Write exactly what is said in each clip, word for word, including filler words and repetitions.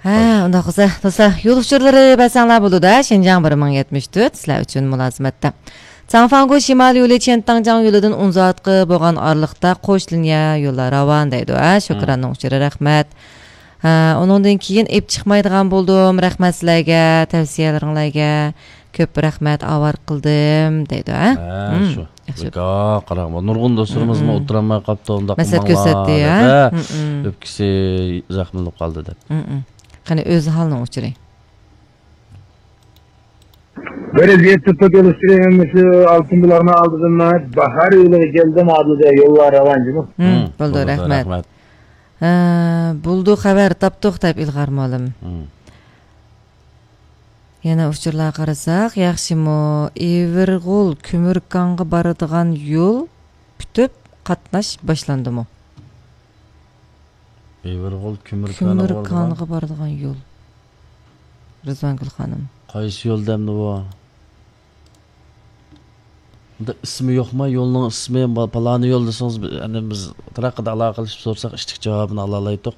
Ha, unda qilsa, do'stlar, yo'l uchurlari basanlar bo'ldi-da, Shenjang bir ming yetmish to'rt sizlar uchun mulozimatda. Changfangu Shimol yo'li Chentangjang yo'lidan uzoqqa bo'lgan oraliqda qo'sh liniya yo'llar ravon deydi. Ha, Shukranning uchuri rahmat. Ha, undan keyin ep chiqmaydigan bo'ldim. Rahmat sizlarga, tavsiyalaringizga ko'p rahmat avar qildim deydi. Ha, shu. Ka, qarang, nurg'un do'stlarimizmi o'tiramay qolibdi, unda Masat ko'rsatdi, ha. O'pkisi zaxmlanib qoldi deb. Qani o'zi holni o'chiring. Böyle bir tutuk oluşturuyormuşu altın bularına aldırdım ben. Bahar yolu geldim adlıda yollar yalancı mı? Buldu rahmet. Buldu haber taptık deb ilg'armolim. Yana uchurlar qarasak, yaxshimi Everg'ul Ko'mirkonga boradigan yo'l bitib qatnash boshlandimi? Everg'ul Ko'mirkonga boradigan yo'l. Rizvangul xonim. Qaysi yo'ldamdi bu? Bunda ismi yo'qmi? Yo'lning ismi palani yo'l desangiz, yani biz taraqida aloqa qilib so'rasak, ishtik javobini ola olaydik.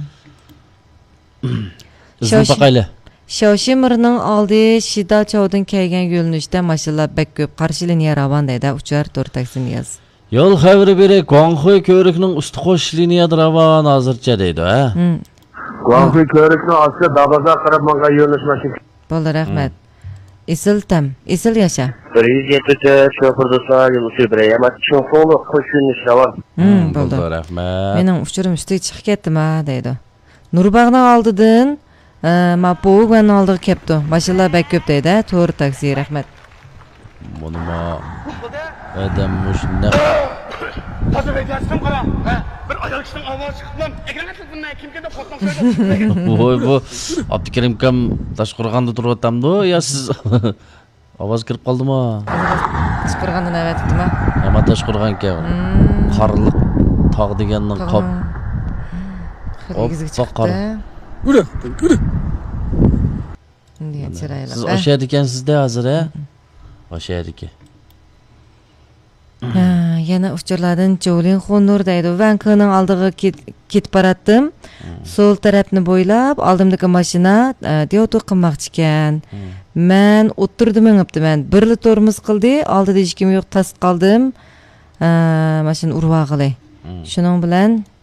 Izn taqayli. Shoshimirning oldi Shida Chowdan kelgan yo'lnishda mashinalar bek ko'p qarshi liniya ravon deydi, uchar to'rt taksi niyaz. Yo'l xabari berek, Guanghui ko'rikning usti qo'sh liniyada ravon hozircha deydi, ha? Guanghui ko'rikning ostida Dabaza qarab menga yo'lnishmasin. Bo'ldi, rahmat. Isil tam, isil yasha. bir yuz yetmish to'rt shofir do'stlar, yo'l uchiribray. Ama cho'qoli qo'shinish ravon. Bo'ldi, rahmat. Mening uchurim ustiga chiqib ketdim-a, deydi. Nurbag'ning oldidan Mapu bilan oldiga kelibdi. Mashinalar bek ko'p deydi, to'rt taksi, rahmat. Buni ma adam mushunaq. Hozir aytayapsam qara. Bir ayol kishining ovozi chiqibman. Ekranga bundan kimga deb qo'rqmoq so'ydi. Voy bu Abdukarim kam Toshqo'rg'onda turyapti-mi yo siz ovoz kirib qoldimi? Toshqo'rg'ondan aytibdimi? Ama Toshqo'rg'onga. Qorliq tog' deganning qop. Xirgizga chiqdi. Ura, ura. Bunday chiroyli. Siz o'sha ekansiz-da hozir, ha? O'sha ekan. Ha, yana uchurlardan Jolin Xonur deydi. Vankoning oldiga ketib boratdim. Sol tarafni bo'ylab oldimdagi mashina deyotu qilmoqchi ekan. Men o'tirdim minibdiman. Birli tormoz qildi, oldida hech kim yo'q, tas qoldim. Mashina urib og'ilay. Shuning bilan